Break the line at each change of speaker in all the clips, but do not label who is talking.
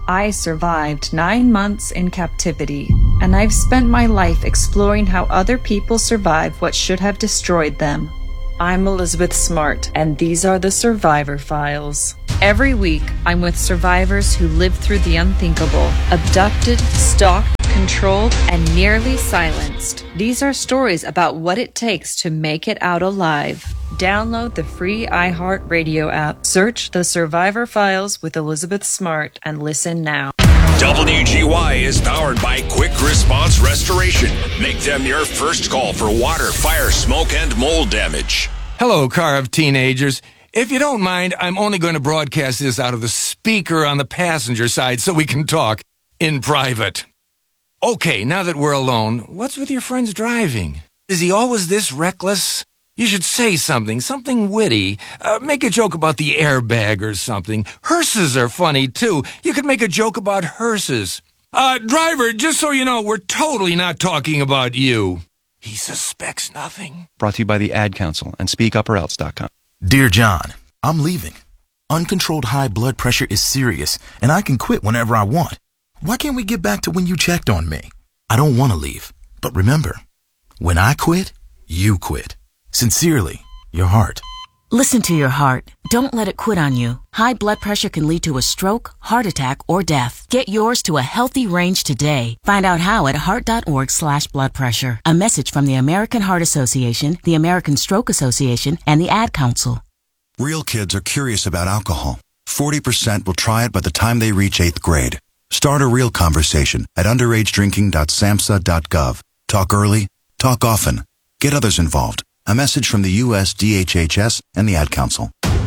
I survived 9 months in captivity, and I've spent my life exploring how other people survive what should have destroyed them. I'm Elizabeth Smart, and these are the Survivor Files. Every week, I'm with survivors who lived through the unthinkable, abducted, stalked, controlled, and nearly silenced. These are stories about what it takes to make it out alive. Download the free iHeartRadio app. Search The Survivor Files with Elizabeth Smart and listen now.
WGY is powered by Quick Response Restoration. Make them your first call for water, fire, smoke, and mold damage.
Hello, car of teenagers. If you don't mind, I'm only going to broadcast this out of the speaker on the passenger side so we can talk in private. Okay, now that we're alone, what's with your friend's driving? Is he always this reckless? You should say something witty. Make a joke about the airbag or something. Hearses are funny, too. You could make a joke about hearses. Driver, just so you know, we're totally not talking about you. He suspects nothing.
Brought to you by the Ad Council and SpeakUpOrElse.com.
Dear John, I'm leaving. Uncontrolled high blood pressure is serious, and I can quit whenever I want. Why can't we get back to when you checked on me? I don't want to leave, but remember, when I quit, you quit. Sincerely, your heart.
Listen to your heart. Don't let it quit on you. High blood pressure can lead to a stroke, heart attack, or death. Get yours to a healthy range today. Find out how at heart.org/blood pressure. A message from the American Heart Association, the American Stroke Association, and the Ad Council.
Real kids are curious about alcohol. 40% will try it by the time they reach 8th grade. Start a real conversation at underagedrinking.samhsa.gov. Talk early, talk often. Get others involved. A message from the U.S. DHHS and the Ad Council.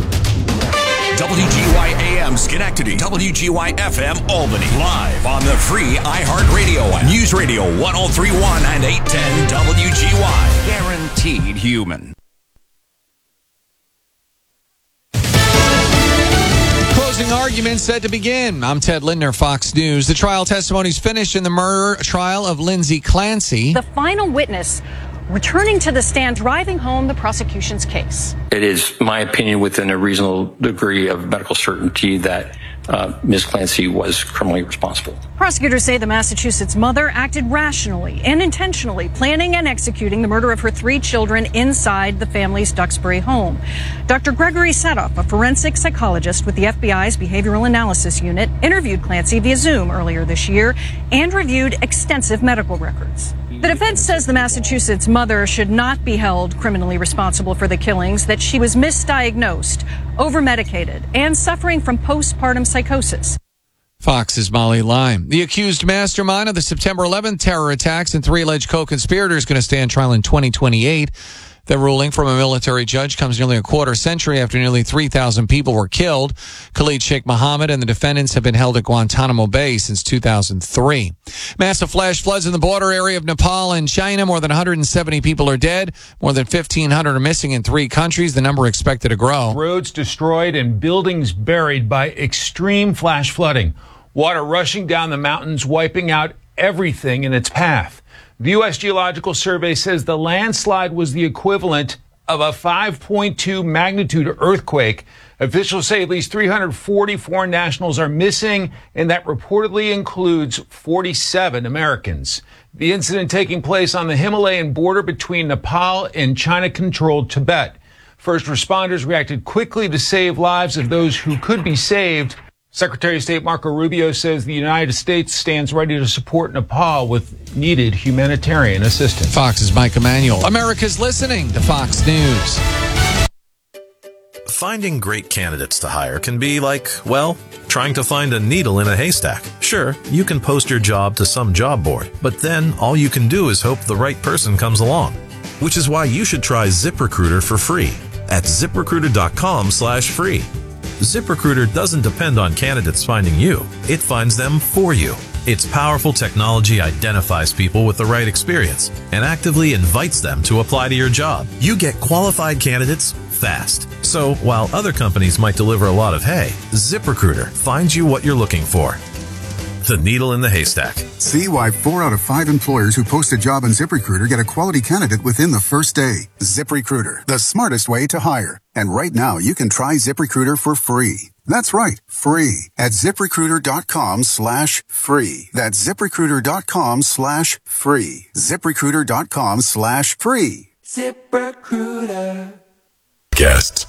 WGY AM Schenectady, WGY FM Albany. Live on the free iHeartRadio app. News Radio 1031 and 810 WGY. Guaranteed human.
Closing arguments set to begin. I'm Ted Lindner, Fox News. The trial testimony's finished in the murder trial of Lindsay Clancy.
The final witness returning to the stand, driving home the prosecution's case.
It is my opinion within a reasonable degree of medical certainty that Ms. Clancy was criminally responsible.
Prosecutors say the Massachusetts mother acted rationally and intentionally, planning and executing the murder of her 3 children inside the family's Duxbury home. Dr. Gregory Setoff, a forensic psychologist with the FBI's Behavioral Analysis Unit, interviewed Clancy via Zoom earlier this year and reviewed extensive medical records. The defense says the Massachusetts mother should not be held criminally responsible for the killings, that she was misdiagnosed, overmedicated, and suffering from postpartum psychosis.
Fox's Molly Lime. The accused mastermind of the September 11th terror attacks and 3 alleged co-conspirators going to stand trial in 2028. The ruling from a military judge comes nearly a quarter century after nearly 3,000 people were killed. Khalid Sheikh Mohammed and the defendants have been held at Guantanamo Bay since 2003. Massive flash floods in the border area of Nepal and China. More than 170 people are dead. More than 1,500 are missing in 3 countries. The number expected to grow.
Roads destroyed and buildings buried by extreme flash flooding. Water rushing down the mountains, wiping out everything in its path. The U.S. Geological Survey says the landslide was the equivalent of a 5.2 magnitude earthquake. Officials say at least 344 nationals are missing, and that reportedly includes 47 Americans. The incident taking place on the Himalayan border between Nepal and China-controlled Tibet. First responders reacted quickly to save lives of those who could be saved. Secretary of State Marco Rubio says the United States stands ready to support Nepal with needed humanitarian assistance.
Fox's Mike Emanuel. America's listening to Fox News.
Finding great candidates to hire can be like, well, trying to find a needle in a haystack. Sure, you can post your job to some job board, but then all you can do is hope the right person comes along. Which is why you should try ZipRecruiter for free at ZipRecruiter.com/free. ZipRecruiter doesn't depend on candidates finding you. It finds them for you. Its powerful technology identifies people with the right experience and actively invites them to apply to your job. You get qualified candidates fast. So while other companies might deliver a lot of hay, ZipRecruiter finds you what you're looking for. The needle in the haystack.
See why 4 out of 5 employers who post a job on ZipRecruiter get a quality candidate within the first day. ZipRecruiter, the smartest way to hire. And right now, you can try ZipRecruiter for free. That's right, free at ZipRecruiter.com/free. That's ZipRecruiter.com/free. ZipRecruiter.com/free.
ZipRecruiter.
Guests.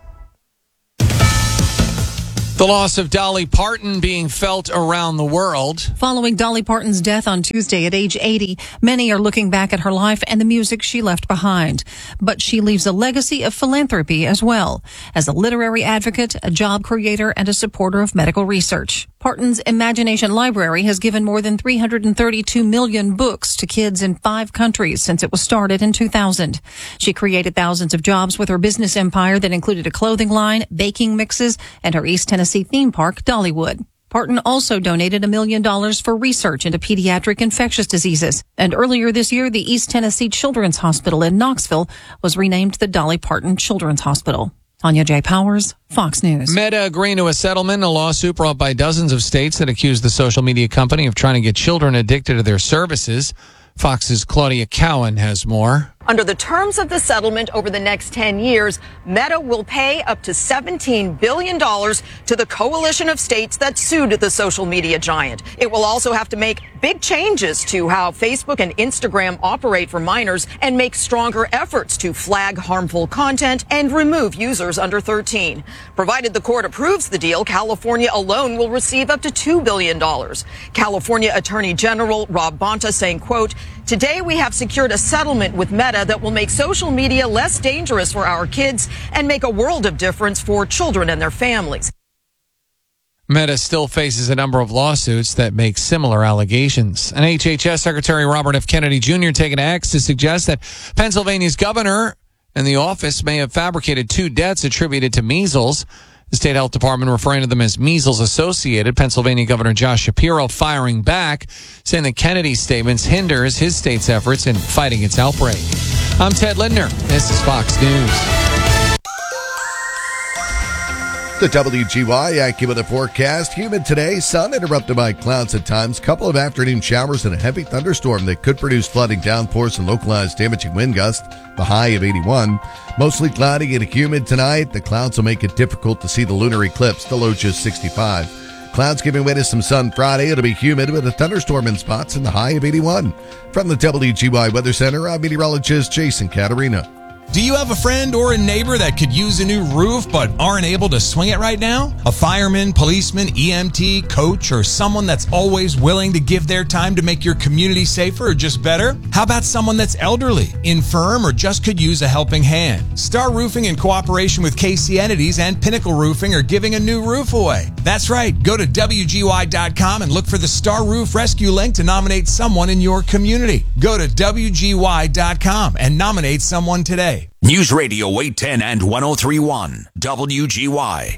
The loss of Dolly Parton being felt around the world.
Following Dolly Parton's death on Tuesday at age 80, many are looking back at her life and the music she left behind. But she leaves a legacy of philanthropy as well, as a literary advocate, a job creator, and a supporter of medical research. Parton's Imagination Library has given more than 332 million books to kids in 5 countries since it was started in 2000. She created thousands of jobs with her business empire that included a clothing line, baking mixes, and her East Tennessee theme park, Dollywood. Parton also donated $1 million for research into pediatric infectious diseases. And earlier this year, the East Tennessee Children's Hospital in Knoxville was renamed the Dolly Parton Children's Hospital. Tanya J. Powers, Fox News.
Meta agreeing to a settlement in a lawsuit brought by dozens of states that accuse the social media company of trying to get children addicted to their services. Fox's Claudia Cowan has more.
Under the terms of the settlement over the next 10 years, Meta will pay up to $17 billion to the coalition of states that sued the social media giant. It will also have to make big changes to how Facebook and Instagram operate for minors and make stronger efforts to flag harmful content and remove users under 13. Provided the court approves the deal, California alone will receive up to $2 billion. California Attorney General Rob Bonta saying, quote, "Today we have secured a settlement with Meta that will make social media less dangerous for our kids and make a world of difference for children and their families."
Meta still faces a number of lawsuits that make similar allegations. And HHS Secretary Robert F. Kennedy Jr. taking to X to suggest that Pennsylvania's governor and the office may have fabricated 2 deaths attributed to measles. The state health department referring to them as measles associated. Pennsylvania Governor Josh Shapiro firing back, saying that Kennedy's statements hinders his state's efforts in fighting its outbreak. I'm Ted Lindner. This is Fox News.
The WGY AccuWeather forecast. Humid today, sun interrupted by clouds at times. Couple of afternoon showers and a heavy thunderstorm that could produce flooding downpours and localized damaging wind gusts. The high of 81. Mostly cloudy and humid tonight. The clouds will make it difficult to see the lunar eclipse. The low just 65. Clouds giving way to some sun Friday. It'll be humid with a thunderstorm in spots and the high of 81. From the WGY Weather Center, I'm meteorologist Jason Caterina.
Do you have a friend or a neighbor that could use a new roof but aren't able to swing it right now? A fireman, policeman, EMT, coach, or someone that's always willing to give their time to make your community safer or just better? How about someone that's elderly, infirm, or just could use a helping hand? Star Roofing, in cooperation with KC Entities and Pinnacle Roofing, are giving a new roof away. That's right. Go to WGY.com and look for the Star Roof Rescue link to nominate someone in your community. Go to WGY.com and nominate someone today.
News Radio 810 and 103.1 WGY.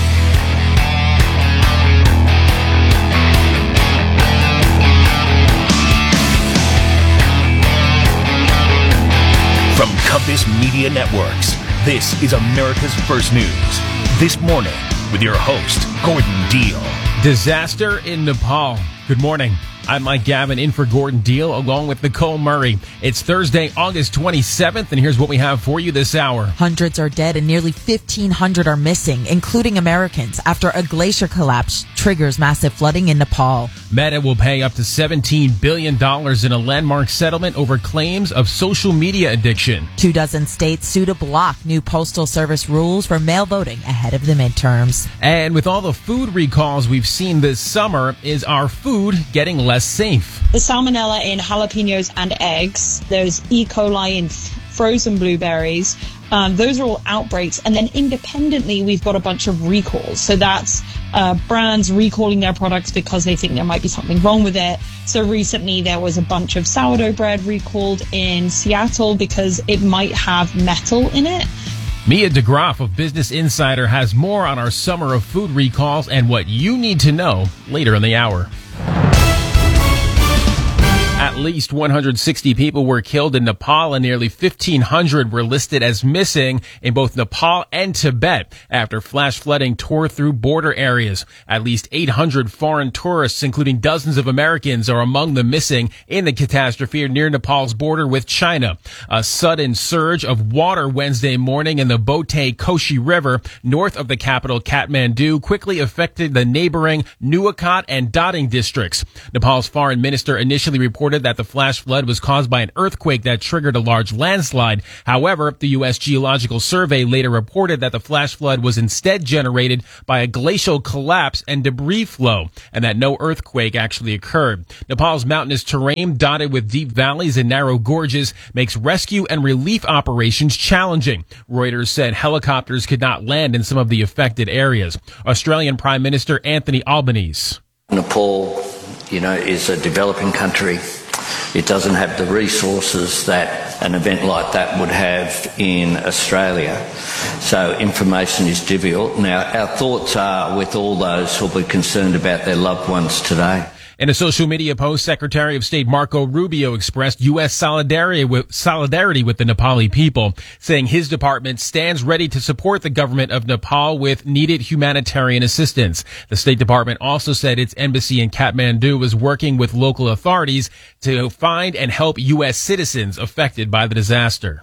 From Compass Media Networks, this is America's First News. This morning with your host, Gordon Deal.
Disaster in Nepal. Good morning. I'm Mike Gavin in for Gordon Deal along with Nicole Murray. It's Thursday, August 27th, and here's what we have for you this hour.
Hundreds are dead and nearly 1,500 are missing, including Americans, after a glacier collapse triggers massive flooding in Nepal.
Meta will pay up to $17 billion in a landmark settlement over claims of social media addiction.
24 states sue to block new postal service rules for mail voting ahead of the midterms.
And with all the food recalls we've seen this summer, is our food getting less safe?
The salmonella in jalapenos and eggs, there's E. coli in frozen blueberries, those are all outbreaks. And then independently, we've got a bunch of recalls. So that's brands recalling their products because they think there might be something wrong with it. So recently there was a bunch of sourdough bread recalled in Seattle because it might have metal in it.
Mia DeGraff of Business Insider has more on our summer of food recalls and what you need to know later in the hour. At At least 160 people were killed in Nepal and nearly 1,500 were listed as missing in both Nepal and Tibet after flash flooding tore through border areas. At least 800 foreign tourists, including dozens of Americans, are among the missing in the catastrophe near Nepal's border with China. A sudden surge of water Wednesday morning in the Bote Koshi River north of the capital Kathmandu quickly affected the neighboring Nuwakot and Dating districts. Nepal's foreign minister initially reported that the flash flood was caused by an earthquake that triggered a large landslide. However, the U.S. Geological Survey later reported that the flash flood was instead generated by a glacial collapse and debris flow, and that no earthquake actually occurred. Nepal's mountainous terrain, dotted with deep valleys and narrow gorges, makes rescue and relief operations challenging. Reuters said helicopters could not land in some of the affected areas. Australian Prime Minister Anthony Albanese.
Nepal, is a developing country. It doesn't have the resources that an event like that would have in Australia. So information is difficult. Now, our thoughts are with all those who will be concerned about their loved ones today.
In a social media post, Secretary of State Marco Rubio expressed U.S. solidarity with the Nepali people, saying his department stands ready to support the government of Nepal with needed humanitarian assistance. The State Department also said its embassy in Kathmandu was working with local authorities to find and help U.S. citizens affected by the disaster.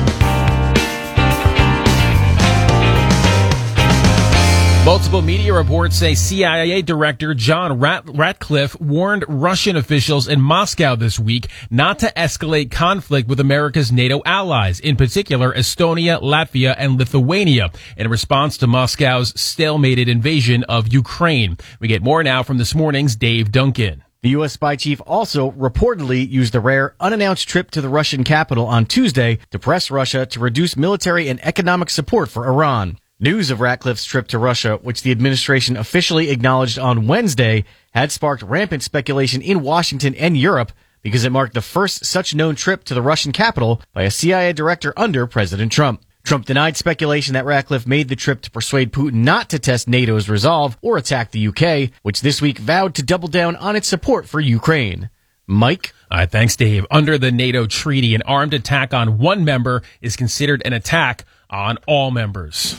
Multiple media reports say CIA Director John Ratcliffe warned Russian officials in Moscow this week not to escalate conflict with America's NATO allies, in particular Estonia, Latvia, and Lithuania, in response to Moscow's stalemated invasion of Ukraine. We get more now from this morning's Dave Duncan.
The U.S. spy chief also reportedly used a rare, unannounced trip to the Russian capital on Tuesday to press Russia to reduce military and economic support for Iran. News of Ratcliffe's trip to Russia, which the administration officially acknowledged on Wednesday, had sparked rampant speculation in Washington and Europe because it marked the first such known trip to the Russian capital by a CIA director under President Trump. Trump denied speculation that Ratcliffe made the trip to persuade Putin not to test NATO's resolve or attack the UK, which this week vowed to double down on its support for Ukraine. Mike?
Thanks, Dave. Under the NATO treaty, an armed attack on one member is considered an attack on all members.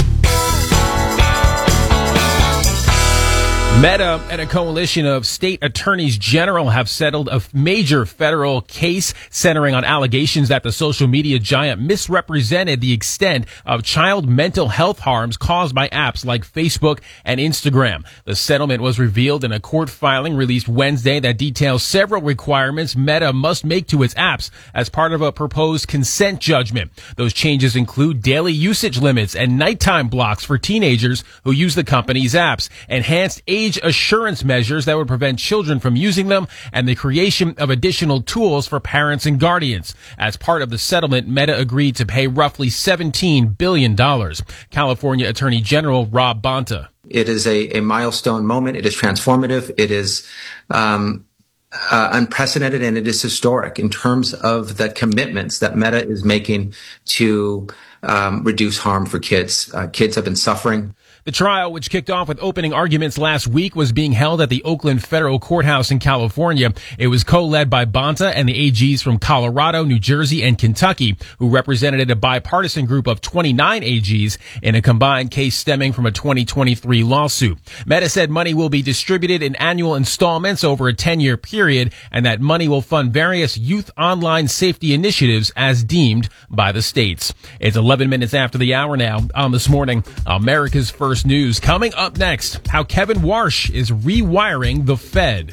Meta and a coalition of state attorneys general have settled a major federal case centering on allegations that the social media giant misrepresented the extent of child mental health harms caused by apps like Facebook and Instagram. The settlement was revealed in a court filing released Wednesday that details several requirements Meta must make to its apps as part of a proposed consent judgment. Those changes include daily usage limits and nighttime blocks for teenagers who use the company's apps, enhanced age assurance measures that would prevent children from using them, and the creation of additional tools for parents and guardians. As part of the settlement, Meta agreed to pay roughly $17 billion. California Attorney General Rob Bonta.
It is a milestone moment. It is transformative. It is unprecedented, and it is historic in terms of the commitments that Meta is making to reduce harm for kids. Kids have been suffering.
The trial, which kicked off with opening arguments last week, was being held at the Oakland Federal Courthouse in California. It was co-led by Bonta and the AGs from Colorado, New Jersey, and Kentucky, who represented a bipartisan group of 29 AGs in a combined case stemming from a 2023 lawsuit. Meta said money will be distributed in annual installments over a 10-year period, and that money will fund various youth online safety initiatives as deemed by the states. It's 11 minutes after the hour now on This Morning, America's First News. Coming up next, how Kevin Warsh is rewiring the Fed.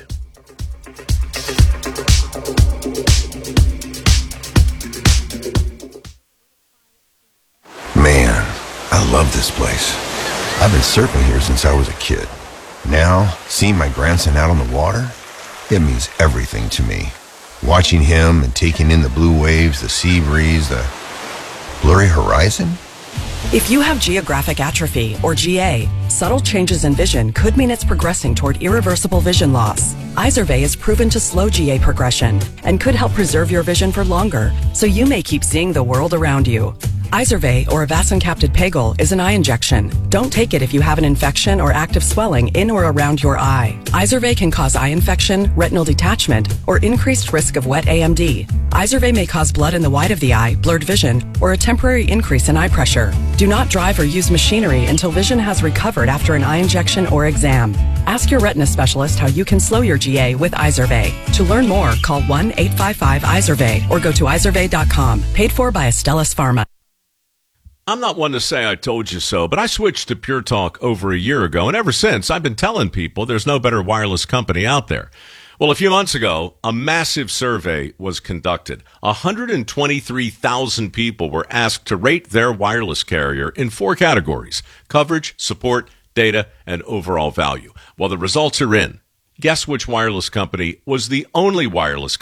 Man, I love this place. I've been surfing here since I was a kid. Now, seeing my grandson out on the water, it means everything to me. Watching him and taking in the blue waves, the sea breeze, the blurry horizon.
If you have geographic atrophy, or GA, subtle changes in vision could mean it's progressing toward irreversible vision loss. Izervay is proven to slow GA progression and could help preserve your vision for longer, so you may keep seeing the world around you. Izervay, or avacincaptad pegol, is an eye injection. Don't take it if you have an infection or active swelling in or around your eye. Izervay can cause eye infection, retinal detachment, or increased risk of wet AMD. Izervay may cause blood in the white of the eye, blurred vision, or a temporary increase in eye pressure. Do not drive or use machinery until vision has recovered after an eye injection or exam. Ask your retina specialist how you can slow your GA with Izervay. To learn more, call 1-855-IZERVAY or go to izervay.com. Paid for by Astellas Pharma.
I'm not one to say I told you so, but I switched to Pure Talk over a year ago, and ever since, I've been telling people there's no better wireless company out there. Well, a few months ago, a massive survey was conducted. 123,000 people were asked to rate their wireless carrier in 4 categories: coverage, support, data, and overall value. Well, the results are in. Guess which wireless company was the only wireless